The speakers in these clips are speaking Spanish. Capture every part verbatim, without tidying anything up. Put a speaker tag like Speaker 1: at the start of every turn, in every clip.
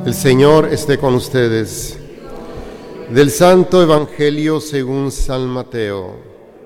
Speaker 1: El Señor esté con ustedes. Del Santo Evangelio según San Mateo.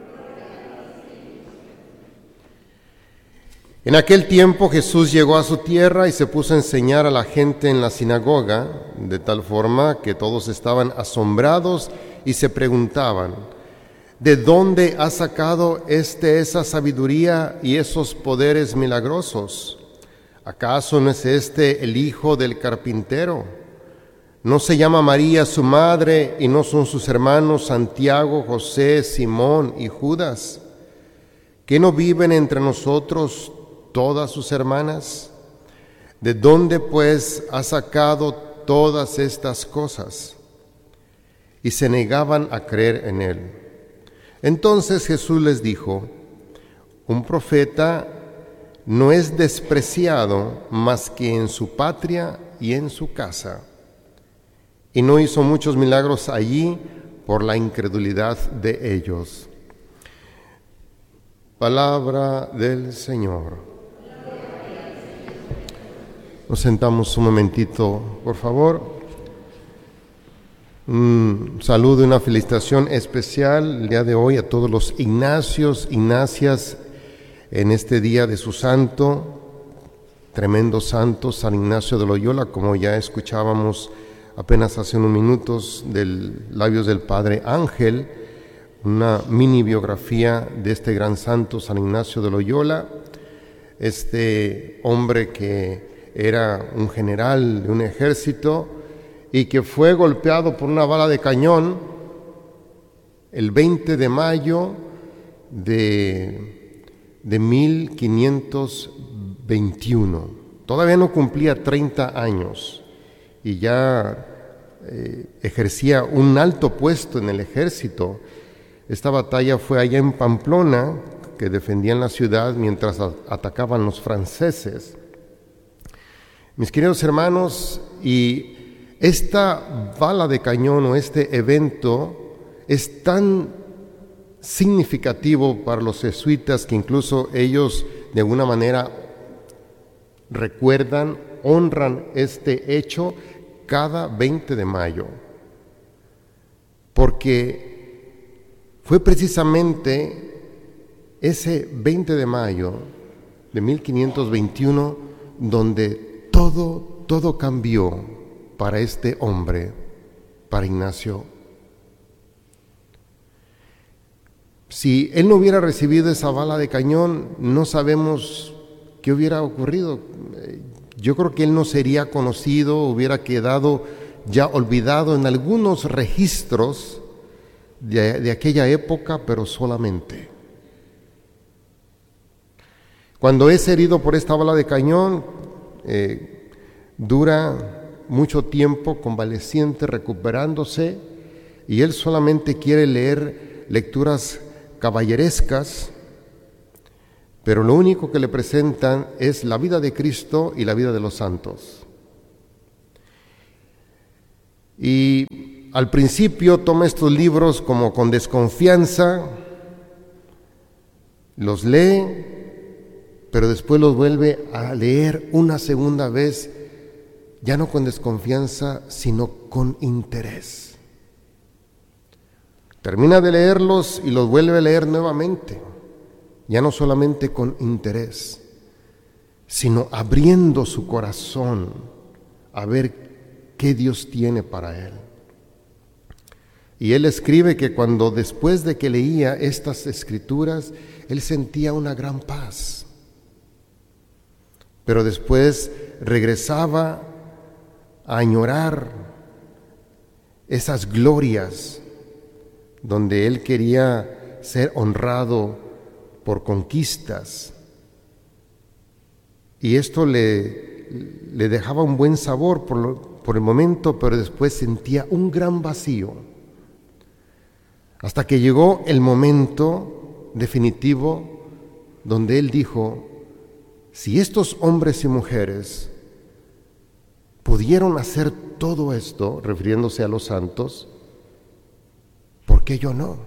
Speaker 1: En aquel tiempo Jesús llegó a su tierra y se puso a enseñar a la gente en la sinagoga, de tal forma que todos estaban asombrados y se preguntaban: ¿de dónde ha sacado éste esa sabiduría y esos poderes milagrosos? ¿Acaso no es este el hijo del carpintero? ¿No se llama María su madre y no son sus hermanos Santiago, José, Simón y Judas? ¿Que no viven entre nosotros todas sus hermanas? ¿De dónde pues ha sacado todas estas cosas? Y se negaban a creer en él. Entonces Jesús les dijo: un profeta no es despreciado más que en su patria y en su casa. Y no hizo muchos milagros allí por la incredulidad de ellos. Palabra del Señor. Nos sentamos un momentito, por favor. Un saludo y una felicitación especial el día de hoy a todos los Ignacios, Ignacias, en este día de su santo, tremendo santo, San Ignacio de Loyola, como ya escuchábamos apenas hace unos minutos del labios del Padre Ángel, una mini biografía de este gran santo, San Ignacio de Loyola, este hombre que era un general de un ejército y que fue golpeado por una bala de cañón el veinte de mayo de de mil quinientos veintiuno. Todavía no cumplía treinta años y ya eh, ejercía un alto puesto en el ejército. Esta batalla fue allá en Pamplona, que defendían la ciudad mientras a- atacaban los franceses. Mis queridos hermanos, y esta bala de cañón o este evento es tan significativo para los jesuitas que incluso ellos de alguna manera recuerdan, honran este hecho cada veinte de mayo, porque fue precisamente ese veinte de mayo de mil quinientos veintiuno donde todo, todo cambió para este hombre, para Ignacio. Si él no hubiera recibido esa bala de cañón, no sabemos qué hubiera ocurrido. Yo creo que él no sería conocido, hubiera quedado ya olvidado en algunos registros de, de aquella época, pero solamente. Cuando es herido por esta bala de cañón, eh, dura mucho tiempo convaleciente, recuperándose, y él solamente quiere leer lecturas caballerescas, pero lo único que le presentan es la vida de Cristo y la vida de los santos. Y al principio toma estos libros como con desconfianza, los lee, pero después los vuelve a leer una segunda vez, ya no con desconfianza, sino con interés. Termina de leerlos y los vuelve a leer nuevamente, ya no solamente con interés, sino abriendo su corazón a ver qué Dios tiene para él. Y él escribe que cuando después de que leía estas escrituras, él sentía una gran paz, pero después regresaba a añorar esas glorias donde él quería ser honrado por conquistas, y esto le, le dejaba un buen sabor por, lo, por el momento, pero después sentía un gran vacío, hasta que llegó el momento definitivo donde él dijo: si estos hombres y mujeres pudieron hacer todo esto, refiriéndose a los santos, ¿por qué yo no?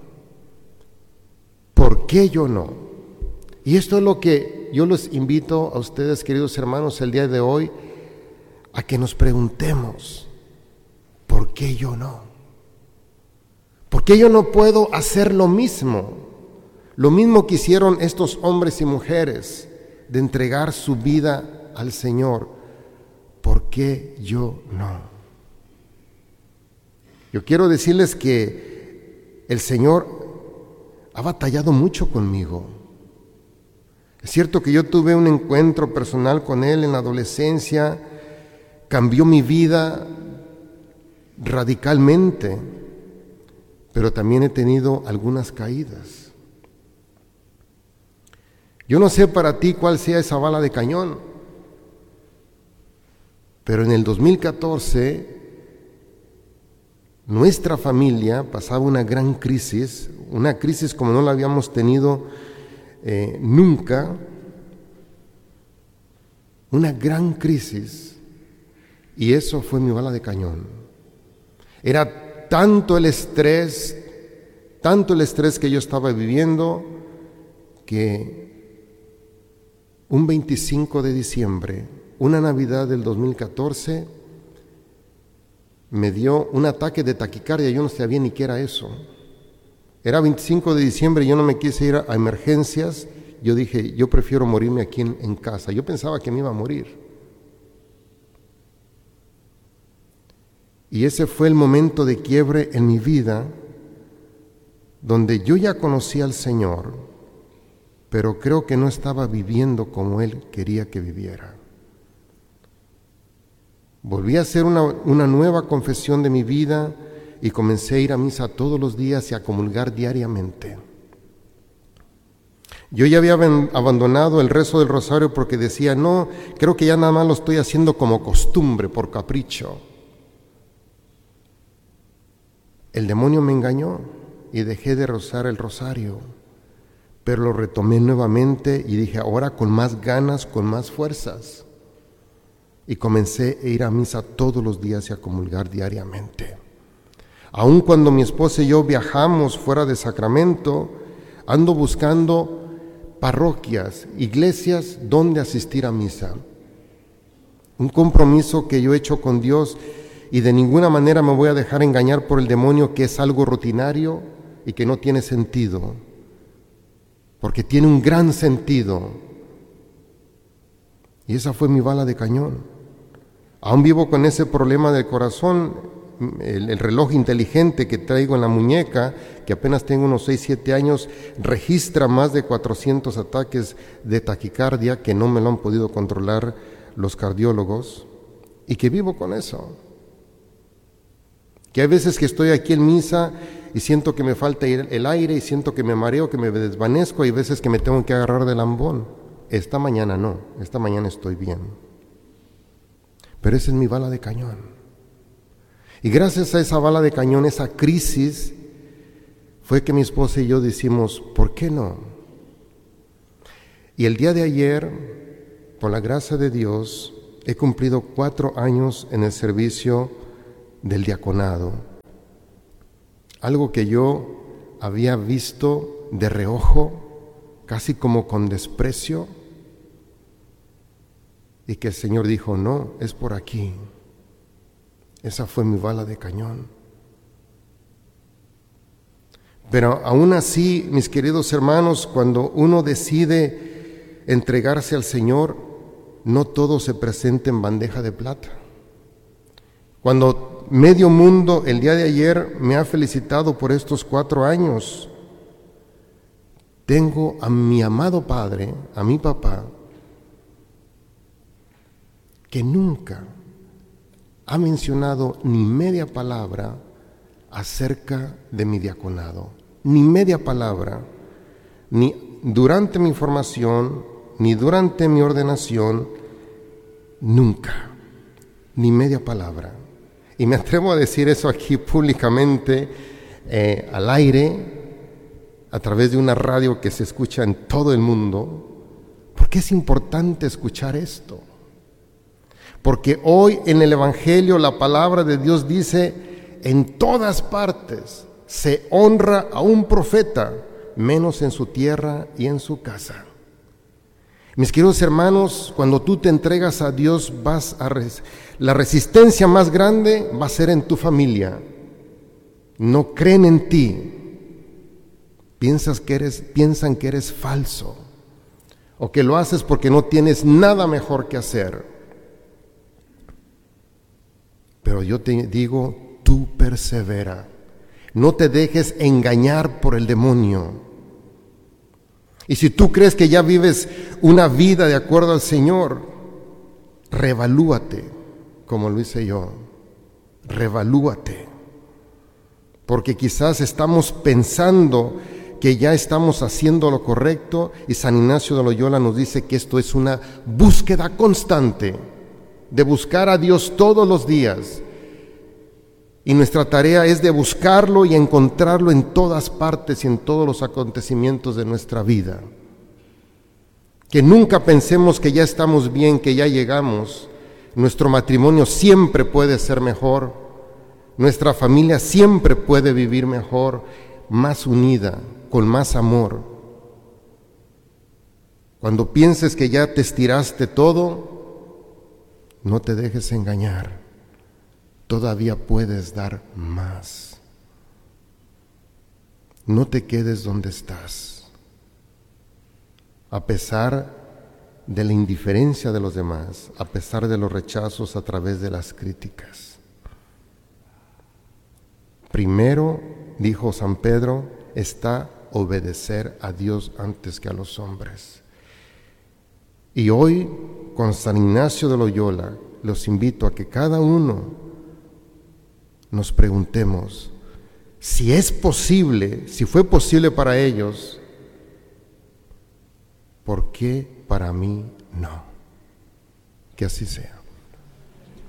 Speaker 1: ¿Por qué yo no? Y esto es lo que yo los invito a ustedes, queridos hermanos, el día de hoy, a que nos preguntemos, ¿por qué yo no? ¿Por qué yo no puedo hacer lo mismo? Lo mismo que hicieron estos hombres y mujeres de entregar su vida al Señor. ¿Por qué yo no? Yo quiero decirles que el Señor ha batallado mucho conmigo. Es cierto que yo tuve un encuentro personal con Él en la adolescencia, cambió mi vida radicalmente, pero también he tenido algunas caídas. Yo no sé para ti cuál sea esa bala de cañón, pero en el dos mil catorce nuestra familia pasaba una gran crisis, una crisis como no la habíamos tenido eh, nunca, una gran crisis, y eso fue mi bala de cañón. Era tanto el estrés, tanto el estrés que yo estaba viviendo, que un veinticinco de diciembre, una Navidad del dos mil catorce, me dio un ataque de taquicardia. Yo no sabía ni qué era eso. Era veinticinco de diciembre y yo no me quise ir a emergencias. Yo dije, yo prefiero morirme aquí en, en casa. Yo pensaba que me iba a morir. Y ese fue el momento de quiebre en mi vida, donde yo ya conocía al Señor, pero creo que no estaba viviendo como Él quería que viviera. Volví a hacer una, una nueva confesión de mi vida y comencé a ir a misa todos los días y a comulgar diariamente. Yo ya había abandonado el rezo del rosario porque decía, no, creo que ya nada más lo estoy haciendo como costumbre, por capricho. El demonio me engañó y dejé de rezar el rosario, pero lo retomé nuevamente y dije, ahora con más ganas, con más fuerzas. Y comencé a ir a misa todos los días y a comulgar diariamente. Aun cuando mi esposa y yo viajamos fuera de Sacramento, ando buscando parroquias, iglesias donde asistir a misa. Un compromiso que yo he hecho con Dios, y de ninguna manera me voy a dejar engañar por el demonio, que es algo rutinario y que no tiene sentido, porque tiene un gran sentido. Y esa fue mi bala de cañón. Aún vivo con ese problema del corazón, el, el reloj inteligente que traigo en la muñeca, que apenas tengo unos seis, siete años, registra más de cuatrocientos ataques de taquicardia que no me lo han podido controlar los cardiólogos, y que vivo con eso. Que hay veces que estoy aquí en misa y siento que me falta el aire y siento que me mareo, que me desvanezco, y hay veces que me tengo que agarrar del ambón. Esta mañana no, esta mañana estoy bien. Pero esa es mi bala de cañón. Y gracias a esa bala de cañón, esa crisis, fue que mi esposa y yo decimos, ¿por qué no? Y el día de ayer, por la gracia de Dios, he cumplido cuatro años en el servicio del diaconado. Algo que yo había visto de reojo, casi como con desprecio, y que el Señor dijo, no, es por aquí. Esa fue mi bala de cañón. Pero aún así, mis queridos hermanos, cuando uno decide entregarse al Señor, no todo se presenta en bandeja de plata. Cuando medio mundo el día de ayer me ha felicitado por estos cuatro años, tengo a mi amado Padre, a mi papá, que nunca ha mencionado ni media palabra acerca de mi diaconado, ni media palabra, ni durante mi formación, ni durante mi ordenación, nunca, ni media palabra. Y me atrevo a decir eso aquí públicamente, eh, al aire, a través de una radio que se escucha en todo el mundo, porque es importante escuchar esto. Porque hoy en el Evangelio la palabra de Dios dice, en todas partes se honra a un profeta, menos en su tierra y en su casa. Mis queridos hermanos, cuando tú te entregas a Dios, vas a res- la resistencia más grande va a ser en tu familia. No creen en ti. Piensas que eres, piensan que eres falso o que lo haces porque no tienes nada mejor que hacer. Pero yo te digo, tú persevera. No te dejes engañar por el demonio. Y si tú crees que ya vives una vida de acuerdo al Señor, revalúate, como lo hice yo. Revalúate. Porque quizás estamos pensando que ya estamos haciendo lo correcto, y San Ignacio de Loyola nos dice que esto es una búsqueda constante, de buscar a Dios todos los días. Y nuestra tarea es de buscarlo y encontrarlo en todas partes y en todos los acontecimientos de nuestra vida. Que nunca pensemos que ya estamos bien, que ya llegamos. Nuestro matrimonio siempre puede ser mejor. Nuestra familia siempre puede vivir mejor, más unida, con más amor. Cuando pienses que ya te estiraste todo, no te dejes engañar. Todavía puedes dar más. No te quedes donde estás. A pesar de la indiferencia de los demás, a pesar de los rechazos a través de las críticas. Primero, dijo San Pedro, está obedecer a Dios antes que a los hombres. Y hoy, con San Ignacio de Loyola, los invito a que cada uno nos preguntemos si es posible, si fue posible para ellos, ¿por qué para mí no? Que así sea.